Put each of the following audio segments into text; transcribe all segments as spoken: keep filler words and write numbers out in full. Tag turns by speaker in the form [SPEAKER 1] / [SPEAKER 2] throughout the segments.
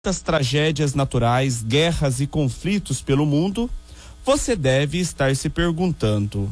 [SPEAKER 1] Muitas tragédias naturais, guerras e conflitos pelo mundo, você deve estar se perguntando: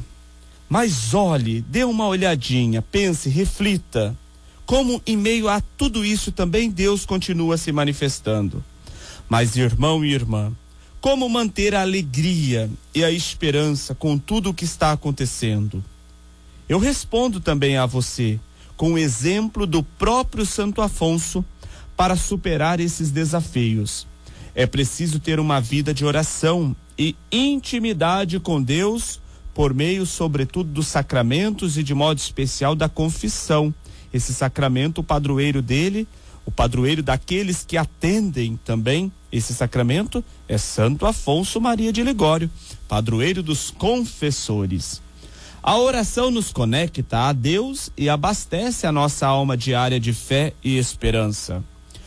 [SPEAKER 1] mas olhe, dê uma olhadinha, pense, reflita, como em meio a tudo isso também Deus continua se manifestando. Mas, irmão e irmã, como manter a alegria e a esperança com tudo o que está acontecendo? Eu respondo também a você com o exemplo do próprio Santo Afonso para superar esses desafios. É preciso ter uma vida de oração e intimidade com Deus por meio, sobretudo, dos sacramentos e de modo especial da confissão. Esse sacramento, o padroeiro dele, o padroeiro daqueles que atendem também esse sacramento é Santo Afonso Maria de Ligório, padroeiro dos confessores. A oração nos conecta a Deus e abastece a nossa alma diária de fé e esperança.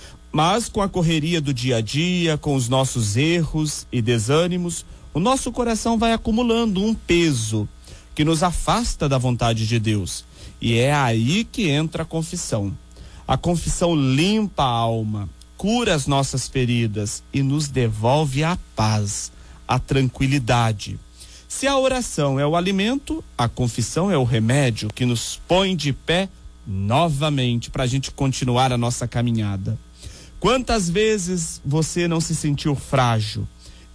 [SPEAKER 1] Mas com a correria do dia a dia, com os nossos erros e desânimos, o nosso coração vai acumulando um peso que nos afasta da vontade de Deus. E é aí que entra a confissão. A confissão limpa a alma, cura as nossas feridas e nos devolve a paz, a tranquilidade. Se a oração é o alimento, a confissão é o remédio que nos põe de pé novamente para a gente continuar a nossa caminhada. Quantas vezes você não se sentiu frágil,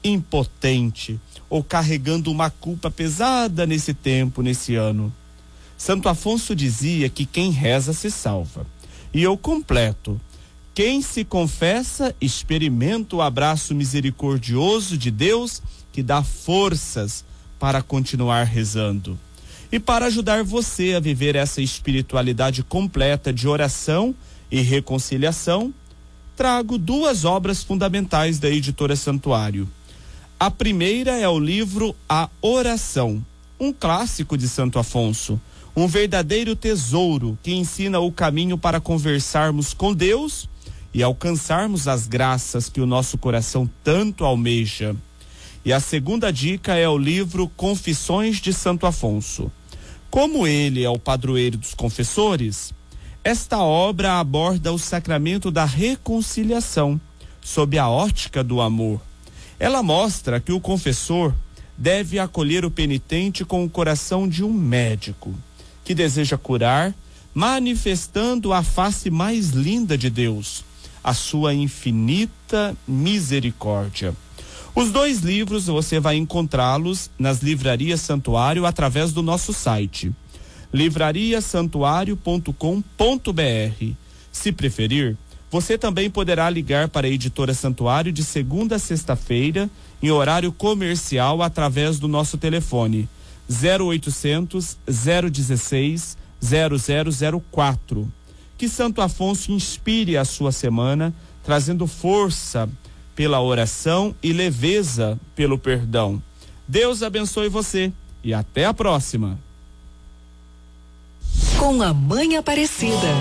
[SPEAKER 1] impotente ou carregando uma culpa pesada nesse tempo, nesse ano? Santo Afonso dizia que quem reza se salva. E eu completo: quem se confessa experimenta o abraço misericordioso de Deus que dá forças para continuar rezando. E para ajudar você a viver essa espiritualidade completa de oração e reconciliação, trago duas obras fundamentais da editora Santuário. A primeira é o livro A Oração, um clássico de Santo Afonso, um verdadeiro tesouro que ensina o caminho para conversarmos com Deus e alcançarmos as graças que o nosso coração tanto almeja. E a segunda dica é o livro Confissões de Santo Afonso. Como ele é o padroeiro dos confessores, esta obra aborda o sacramento da reconciliação, sob a ótica do amor. Ela mostra que o confessor deve acolher o penitente com o coração de um médico, que deseja curar, manifestando a face mais linda de Deus, a sua infinita misericórdia. Os dois livros você vai encontrá-los nas livrarias Santuário através do nosso site, livraria santuário ponto com ponto br. Se preferir, você também poderá ligar para a editora Santuário de segunda a sexta-feira, em horário comercial, através do nosso telefone zero oitocentos, zero dezesseis, zero zero zero quatro. Que Santo Afonso inspire a sua semana, trazendo força pela oração e leveza pelo perdão. Deus abençoe você e até a próxima.
[SPEAKER 2] Com a Mãe Aparecida.